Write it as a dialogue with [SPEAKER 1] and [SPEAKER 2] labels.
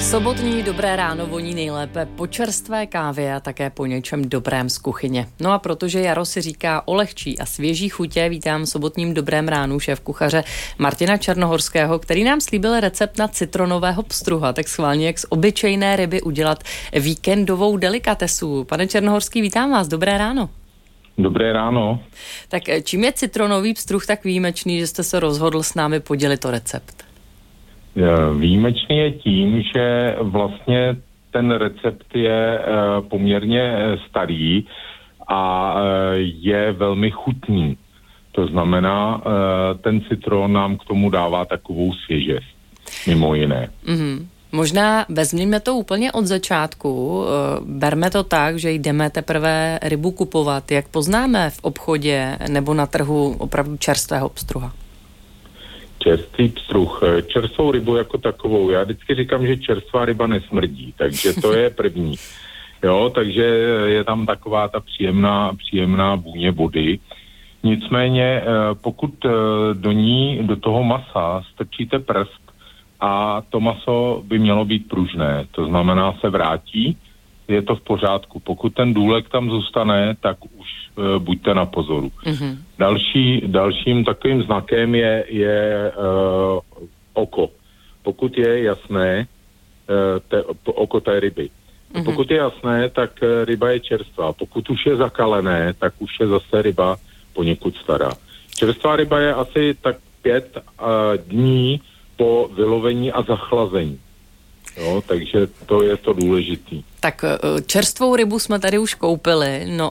[SPEAKER 1] Sobotní dobré ráno voní nejlépe po čerstvé kávě a také po něčem dobrém z kuchyně. No a protože jaro si říká o lehčí a svěží chutě, vítám v sobotním dobrém ránu šéfkuchaře Martina Černohorského, který nám slíbil recept na citronového pstruha, tak schválně jak z obyčejné ryby udělat víkendovou delikatesu. Pane Černohorský, vítám vás, dobré ráno.
[SPEAKER 2] Dobré ráno.
[SPEAKER 1] Tak čím je citronový pstruh tak výjimečný, že jste se rozhodl s námi podělit o recept?
[SPEAKER 2] Výjimečný je tím, že vlastně ten recept je poměrně starý a je velmi chutný. To znamená, ten citron nám k tomu dává takovou svěžest, mimo jiné.
[SPEAKER 1] Mm-hmm. Možná vezměme to úplně od začátku, berme to tak, že jdeme teprve rybu kupovat. Jak poznáme v obchodě nebo na trhu opravdu čerstvého pstruha?
[SPEAKER 2] Čerstvý pstruh, čerstvou rybu jako takovou. Já vždycky říkám, že čerstvá ryba nesmrdí, takže to je první. Jo, takže je tam taková ta příjemná vůně vody. Nicméně, pokud do toho masa strčíte prst a to maso by mělo být pružné, to znamená se vrátí, je to v pořádku. Pokud ten důlek tam zůstane, tak už buďte na pozoru. Mm-hmm. Dalším takovým znakem je oko. Pokud je jasné, oko té ryby. Mm-hmm. Pokud je jasné, tak ryba je čerstvá. Pokud už je zakalené, tak už je zase ryba poněkud stará. Čerstvá ryba je asi tak 5 dní po vylovení a zachlazení. Jo, takže to je to důležitý.
[SPEAKER 1] Tak čerstvou rybu jsme tady už koupili, no